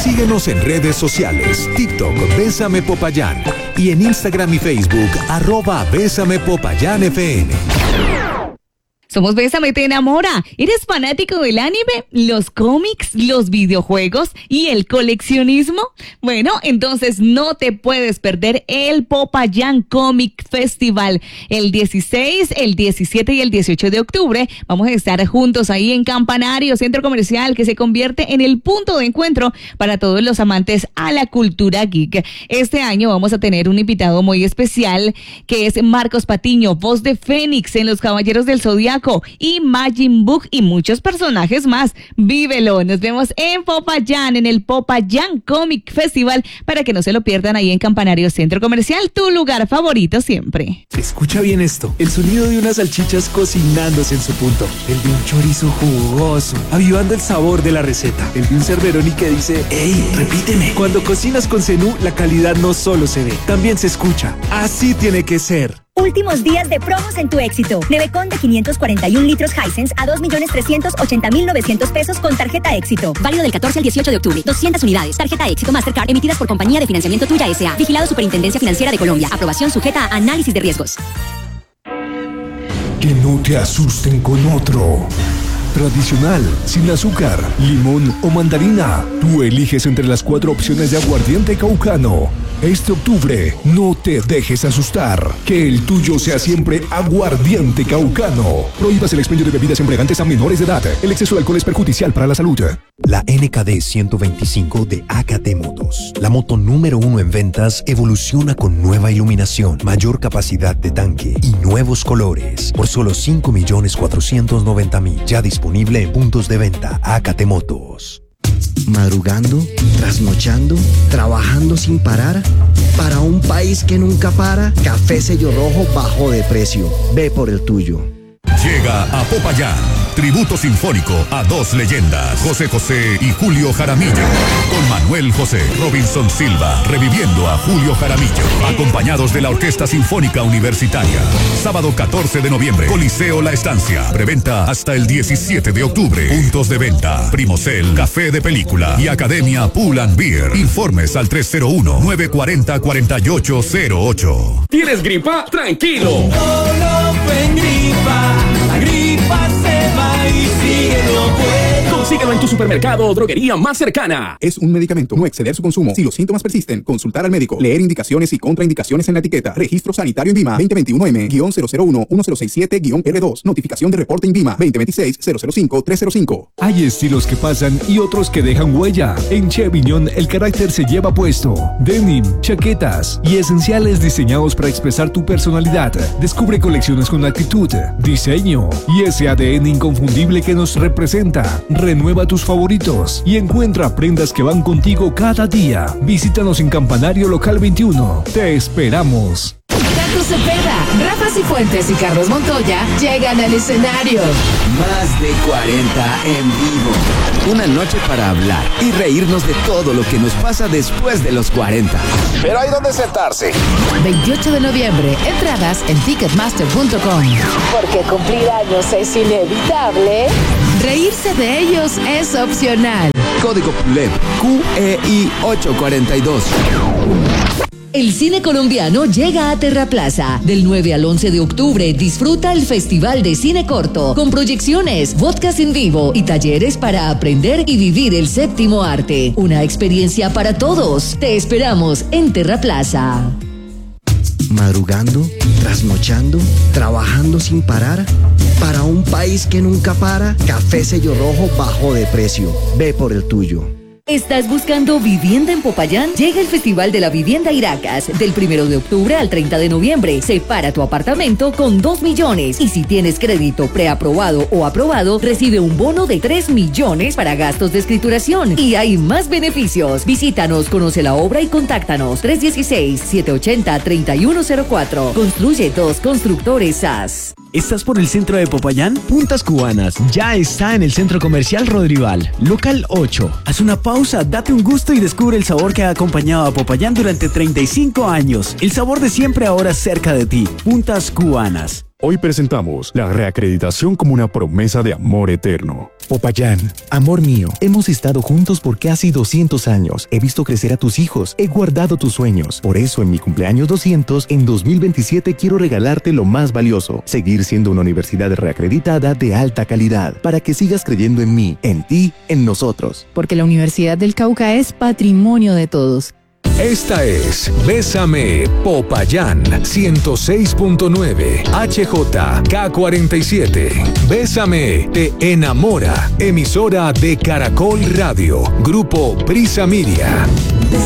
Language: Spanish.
Síguenos en redes sociales, TikTok, Bésame Popayán, y en Instagram y Facebook, @BésamePopayánFN. Somos Bésame Te Enamora. ¿Eres fanático del anime, los cómics, los videojuegos y el coleccionismo? Bueno, entonces no te puedes perder el Popayán Comic Festival. El 16, el 17 y el 18 de octubre vamos a estar juntos ahí en Campanario, centro comercial que se convierte en el punto de encuentro para todos los amantes a la cultura geek. Este año vamos a tener un invitado muy especial que es Marcos Patiño, voz de Fénix en Los Caballeros del Zodiaco, y Majin Buu y muchos personajes más. Vívelo. Nos vemos en Popayán, en el Popayán Comic Festival, para que no se lo pierdan ahí en Campanario Centro Comercial, tu lugar favorito siempre. Escucha bien esto, el sonido de unas salchichas cocinándose en su punto, el de un chorizo jugoso, avivando el sabor de la receta, el de un Cerveroni que dice, ¡ey, repíteme! Cuando cocinas con Zenú, la calidad no solo se ve, también se escucha. Así tiene que ser. Últimos días de promos en Tu Éxito. Nevecón de 541 litros Hisense a 2.380.900 pesos con tarjeta Éxito. Válido del 14 al 18 de octubre. 200 unidades. Tarjeta Éxito Mastercard emitidas por Compañía de Financiamiento Tuya S.A. Vigilado Superintendencia Financiera de Colombia. Aprobación sujeta a análisis de riesgos. Que no te asusten con otro. Tradicional, sin azúcar, limón o mandarina. Tú eliges entre las 4 opciones de aguardiente caucano. Este octubre, no te dejes asustar. Que el tuyo sea siempre aguardiente caucano. Prohíbas el expendio de bebidas embriagantes a menores de edad. El exceso de alcohol es perjudicial para la salud. La NKD 125 de AKT Motos, la moto número 1 en ventas, evoluciona con nueva iluminación, mayor capacidad de tanque y nuevos colores. Por solo 5.490.000. Ya disponible en puntos de venta. AKT Motos. Madrugando, trasnochando, trabajando sin parar. Para un país que nunca para, Café Sello Rojo bajó de precio. Ve por el tuyo. Llega a Popayán, tributo sinfónico a 2 leyendas, José José y Julio Jaramillo, con Manuel José, Robinson Silva, reviviendo a Julio Jaramillo, acompañados de la Orquesta Sinfónica Universitaria. Sábado 14 de noviembre, Coliseo La Estancia, preventa hasta el 17 de octubre. Puntos de venta, Primocel, Café de Película y Academia Pool and Beer. Informes al 301-940-4808. ¿Tienes gripa? Tranquilo. No fue gripa. La gripa se va y síguelo, pues. Consíguelo en tu supermercado o droguería más cercana. Es un medicamento. No exceder su consumo. Si los síntomas persisten, consultar al médico. Leer indicaciones y contraindicaciones en la etiqueta. Registro Sanitario INVIMA 2021M-001-106.7-R2. Notificación de reporte INVIMA 2026-005-305. Hay estilos que pasan y otros que dejan huella. En Cheviñón el carácter se lleva puesto. Denim, chaquetas y esenciales diseñados para expresar tu personalidad. Descubre colecciones con actitud, diseño y ese ADN inconfundible que nos representa. Renueva tus favoritos y encuentra prendas que van contigo cada día. Visítanos en Campanario Local 21. Te esperamos. Tato Cepeda, Rafa Cifuentes y Carlos Montoya llegan al escenario. Más de 40 en vivo. Una noche para hablar y reírnos de todo lo que nos pasa después de los 40. Pero hay donde sentarse. 28 de noviembre, entradas en ticketmaster.com. Porque cumplir años es inevitable. Reírse de ellos es opcional. Código PULEP QEI 842. El cine colombiano llega a Terraplaza. Del 9 al 11 de octubre disfruta el Festival de Cine Corto, con proyecciones, podcast en vivo y talleres para aprender y vivir el séptimo arte. Una experiencia para todos. Te esperamos en Terraplaza. Madrugando, trasnochando, trabajando sin parar. Para un país que nunca para, Café Sello Rojo bajó de precio. Ve por el tuyo. ¿Estás buscando vivienda en Popayán? Llega el Festival de la Vivienda Iracas. Del 1 de octubre al 30 de noviembre. Separa tu apartamento con 2 millones. Y si tienes crédito preaprobado o aprobado, recibe un bono de 3 millones para gastos de escrituración. Y hay más beneficios. Visítanos, conoce la obra y contáctanos. 316-780-3104. Construye 2 Constructores SAS. ¿Estás por el centro de Popayán? Puntas Cubanas ya está en el Centro Comercial Rodrival, local 8. Haz una pausa, date un gusto y descubre el sabor que ha acompañado a Popayán durante 35 años. El sabor de siempre ahora cerca de ti. Puntas Cubanas. Hoy presentamos la reacreditación como una promesa de amor eterno. Popayán, amor mío, hemos estado juntos por casi 200 años. He visto crecer a tus hijos, he guardado tus sueños. Por eso en mi cumpleaños 200, en 2027 quiero regalarte lo más valioso, seguir siendo una universidad reacreditada de alta calidad, para que sigas creyendo en mí, en ti, en nosotros. Porque la Universidad del Cauca es patrimonio de todos. Esta es Bésame Popayán 106.9 HJK47. Bésame te enamora. Emisora de Caracol Radio. Grupo Prisa Media.